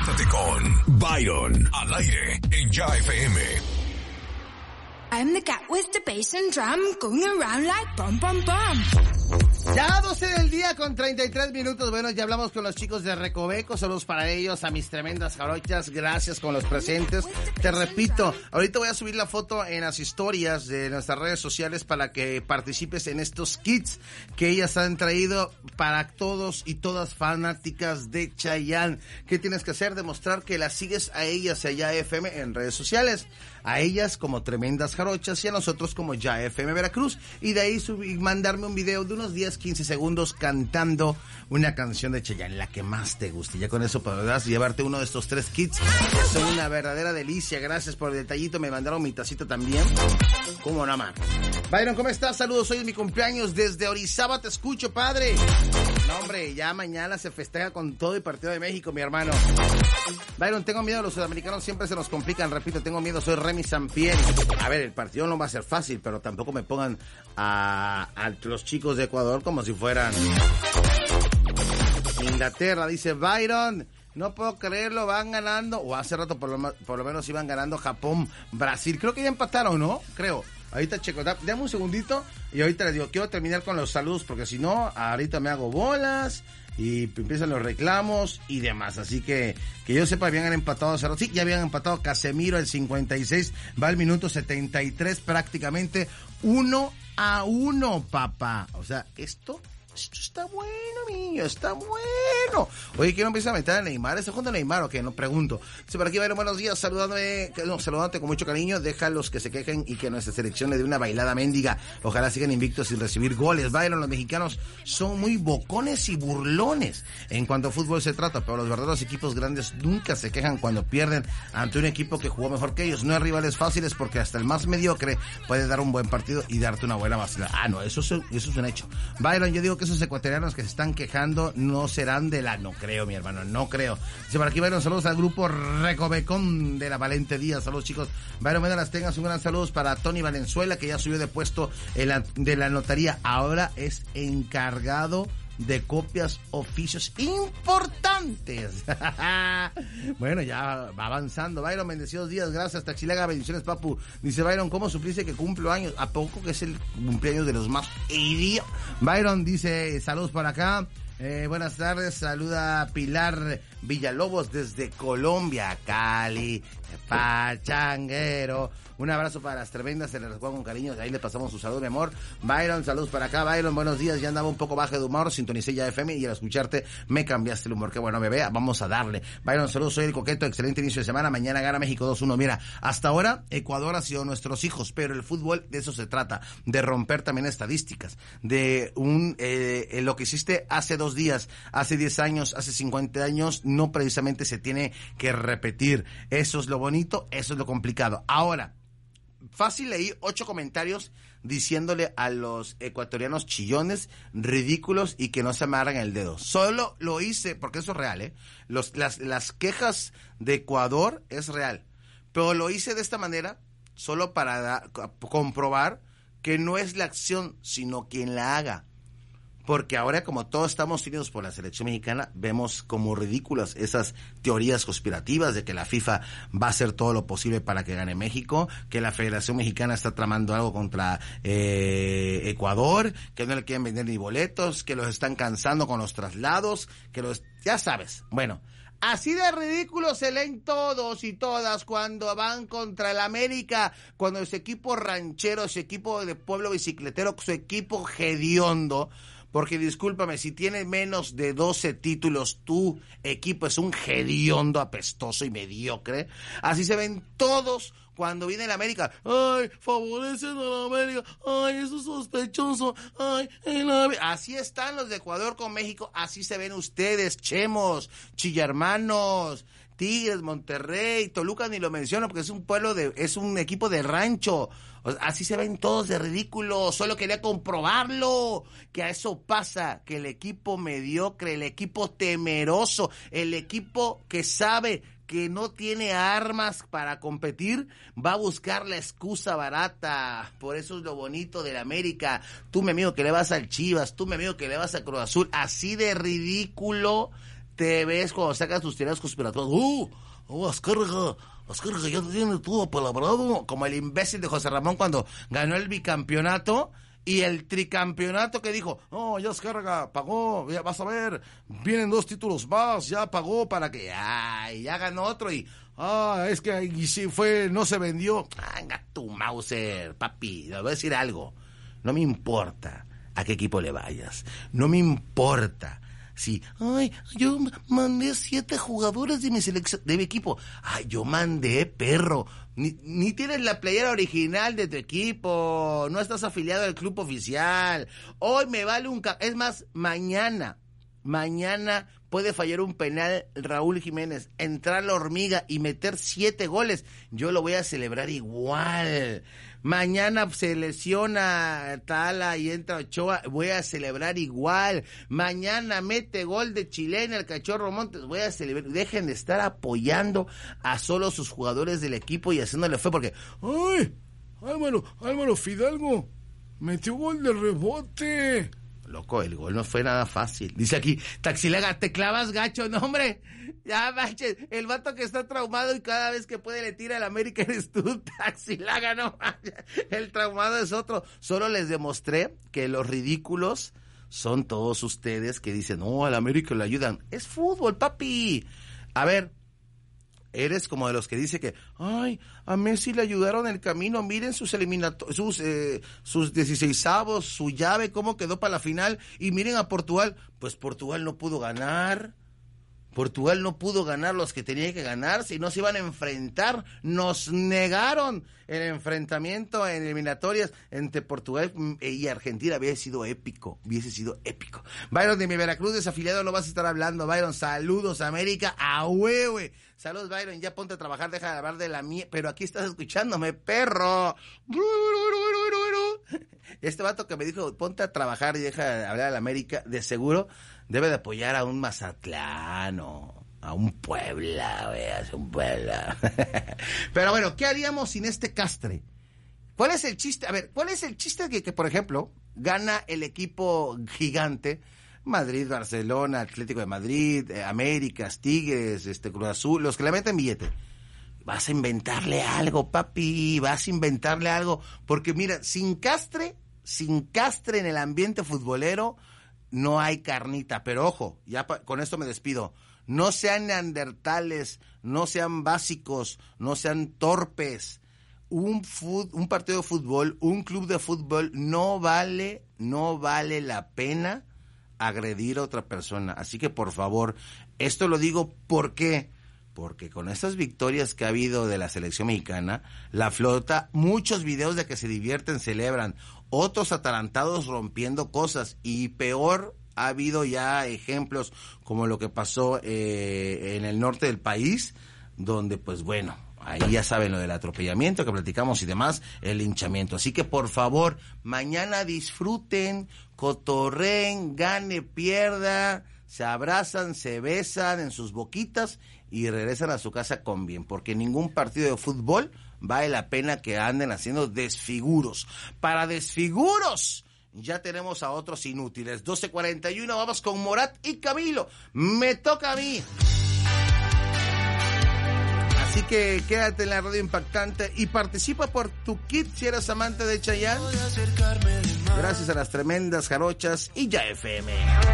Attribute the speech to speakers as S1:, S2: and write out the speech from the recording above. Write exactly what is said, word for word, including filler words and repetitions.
S1: Conéctate con Byron al aire en Ya F M.
S2: I'm the cat with the bass and drum going around like bum bum bum.
S3: Ya doce del día con treinta y tres minutos. Bueno, ya hablamos con los chicos de Recoveco. Saludos para ellos, a mis tremendas jarochas. Gracias con los presentes. Te repito, ahorita voy a subir la foto en las historias de nuestras redes sociales para que participes en estos kits que ellas han traído para todos y todas fanáticas de Chayanne. ¿Qué tienes que hacer? Demostrar que las sigues a ellas y a Ya F M en redes sociales. A ellas como tremendas jarochas y a nosotros como Ya F M Veracruz. Y de ahí subir, mandarme un video de unos diez, quince segundos cantando una canción de Chayanne, la que más te guste. Ya con eso podrás llevarte uno de estos tres kits. Son una verdadera delicia. Gracias por el detallito. Me mandaron mi tacita también. ¿Cómo no, man? Byron, ¿cómo estás? Saludos. Hoy es mi cumpleaños. Desde Orizaba te escucho, padre. No, hombre, ya mañana se festeja con todo el partido de México, mi hermano. Byron, tengo miedo. Los sudamericanos siempre se nos complican. Repito, tengo miedo. Soy Remy Sampieri. A ver, el partido no va a ser fácil, pero tampoco me pongan a, a los chicos de Ecuador como si fueran Inglaterra. Dice Byron, no puedo creerlo, van ganando, o hace rato por lo, por lo menos iban ganando Japón, Brasil. Creo que ya empataron, ¿no? Creo. Ahorita checo, da, dame un segundito y ahorita les digo, quiero terminar con los saludos porque si no, ahorita me hago bolas y empiezan los reclamos y demás. Así que, que yo sepa, habían empatado hace rato. Sí, ya habían empatado. Casemiro el cincuenta y seis, va al minuto setenta y tres prácticamente. Uno a uno, papá. O sea, esto... Esto está bueno, niño, está bueno. Oye, ¿quién empieza a meter a Neymar? ¿Está jugando Neymar o qué? No pregunto. Dice, por aquí, Byron, buenos días, saludándome, no, saludándote con mucho cariño. Deja los que se quejen y que nuestra selección le dé una bailada mendiga. Ojalá sigan invictos sin recibir goles. Byron, los mexicanos son muy bocones y burlones en cuanto a fútbol se trata, pero los verdaderos equipos grandes nunca se quejan cuando pierden ante un equipo que jugó mejor que ellos. No hay rivales fáciles porque hasta el más mediocre puede dar un buen partido y darte una buena vacilada. Ah, no, eso es, eso es un hecho. Byron, yo digo que esos ecuatorianos que se están quejando no serán de la... No creo, mi hermano, no creo. Dice, por aquí, Byron, saludos al grupo Recovecón de la Valente Díaz. Saludos, chicos. Byron, me las tengas. Un gran saludo para Tony Valenzuela, que ya subió de puesto en la, de la notaría. Ahora es encargado de copias oficios importantes. Bueno, ya va avanzando. Byron, bendecidos días, gracias. Taxilega, bendiciones, papu. Dice Byron, ¿cómo suplice que cumplo años? ¿A poco que es el cumpleaños de los más idiotas? Byron dice, saludos por acá. Eh, buenas tardes, saluda Pilar Villalobos desde Colombia, Cali, Pachanguero. Un abrazo para las tremendas, se les recuerda con cariño, ahí le pasamos su saludo, mi amor. Byron, saludos para acá. Byron, buenos días, ya andaba un poco bajo de humor, sintonicé Ya F M y al escucharte me cambiaste el humor. Qué bueno, me vea, vamos a darle. Byron, saludos, soy el Coqueto, excelente inicio de semana, mañana gana México dos uno. Mira, hasta ahora Ecuador ha sido nuestros hijos, pero el fútbol de eso se trata, de romper también estadísticas, de un eh, lo que hiciste hace dos días, hace diez años, hace cincuenta años, no precisamente se tiene que repetir. Eso es lo bonito, eso es lo complicado. Ahora, fácil, leí ocho comentarios diciéndole a los ecuatorianos chillones, ridículos y que no se amarran el dedo. Solo lo hice, porque eso es real, ¿eh? Los, las, las quejas de Ecuador es real. Pero lo hice de esta manera solo para da, comprobar que no es la acción, sino quien la haga. Porque ahora, como todos estamos unidos por la selección mexicana, vemos como ridículas esas teorías conspirativas de que la FIFA va a hacer todo lo posible para que gane México, que la Federación Mexicana está tramando algo contra eh, Ecuador, que no le quieren vender ni boletos, que los están cansando con los traslados, que los... ya sabes. Bueno, así de ridículos se leen todos y todas cuando van contra el América, cuando ese equipo ranchero, ese equipo de pueblo bicicletero, su equipo hediondo. Porque discúlpame, si tiene menos de doce títulos, tu equipo es un hediondo, apestoso y mediocre. Así se ven todos cuando viene el América. Ay, favorecen a la América. Ay, eso es sospechoso. Ay, el América. Así están los de Ecuador con México. Así se ven ustedes, chemos, chillarmanos, Tigres, Monterrey, Toluca ni lo menciono porque es un pueblo de, es un equipo de rancho. O sea, así se ven todos de ridículo. Solo quería comprobarlo, que a eso pasa, que el equipo mediocre, el equipo temeroso, el equipo que sabe que no tiene armas para competir, va a buscar la excusa barata. Por eso es lo bonito del América. Tú, mi amigo, que le vas al Chivas, tú, mi amigo, que le vas a Cruz Azul, así de ridículo te ves cuando sacas tus teorías conspiratorias. ¡Uh! ¡Oh, Azcárraga! Azcárraga ya tiene todo palabrado. Como el imbécil de José Ramón cuando ganó el bicampeonato y el tricampeonato que dijo, no, ya Azcárraga pagó, ya vas a ver, vienen dos títulos más, ya pagó para que, ay, ya ganó otro y, ah, es que ahí sí fue, no se vendió. Venga tu Mauser, papi, te voy a decir algo. No me importa a qué equipo le vayas. No me importa. Sí, ay, yo mandé siete jugadores de mi selección, de mi equipo. Ay, yo mandé, perro. Ni, ni tienes la playera original de tu equipo. No estás afiliado al club oficial. Hoy me vale un... Ca- es más, mañana, mañana puede fallar un penal Raúl Jiménez, entrar la hormiga y meter siete goles. Yo lo voy a celebrar igual. Mañana se lesiona Tala y entra Ochoa, voy a celebrar igual. Mañana mete gol de Chilena el Cachorro Montes, voy a celebrar. Dejen de estar apoyando a solo sus jugadores del equipo y haciéndole fe porque, ¡ay! Álvaro, Álvaro Fidalgo metió gol de rebote. Loco, el gol no fue nada fácil. Dice aquí, Taxilaga, te clavas gacho, no hombre. Ya, manches, el vato que está traumado y cada vez que puede le tira al América eres tú, Taxilaga, no manches. El traumado es otro. Solo les demostré que los ridículos son todos ustedes que dicen, no, al América le ayudan. Es fútbol, papi. A ver, eres como de los que dice que, ay, a Messi le ayudaron el camino, miren sus eliminatorios, sus, eh, sus dieciseisavos, su llave, cómo quedó para la final, y miren a Portugal, pues Portugal no pudo ganar, Portugal no pudo ganar los que tenía que ganar, si no se iban a enfrentar, nos negaron el enfrentamiento en eliminatorias entre Portugal y Argentina, había sido épico, hubiese sido épico. Byron de mi Veracruz desafiliado no vas a estar hablando, Byron, saludos América, a huehue, saludos Byron, ya ponte a trabajar, deja de hablar de la mía, pero aquí estás escuchándome, perro. Este vato que me dijo, ponte a trabajar y deja de hablar de la América, de seguro debe de apoyar a un Mazatlán o a un Puebla, veas, un Puebla. Pero bueno, ¿qué haríamos sin este castre? ¿Cuál es el chiste? A ver, ¿cuál es el chiste que, que por ejemplo, gana el equipo gigante? Madrid, Barcelona, Atlético de Madrid, eh, Américas, Tigres, este Cruz Azul, los que le meten billete. Vas a inventarle algo, papi, vas a inventarle algo, porque mira, sin castre, sin castre en el ambiente futbolero, no hay carnita, pero ojo, ya pa- con esto me despido, no sean neandertales, no sean básicos, no sean torpes, un fut- un partido de fútbol, un club de fútbol, no vale, no vale la pena agredir a otra persona, así que por favor, esto lo digo, ¿por qué? Porque con estas victorias que ha habido de la selección mexicana, la flota, muchos videos de que se divierten, celebran, otros atarantados rompiendo cosas, y peor, ha habido ya ejemplos como lo que pasó eh, en el norte del país, donde pues bueno, ahí ya saben lo del atropellamiento que platicamos y demás, el linchamiento. Así que por favor, mañana disfruten, cotorreen, gane, pierda, se abrazan, se besan en sus boquitas y regresan a su casa con bien, porque ningún partido de fútbol vale la pena que anden haciendo desfiguros. Para desfiguros ya tenemos a otros inútiles. doce cuarenta y uno, vamos con Morat y Camilo. Me toca a mí. Así que quédate en la radio impactante y participa por tu kit si eres amante de Chayanne. Gracias a las tremendas jarochas y Ya F M.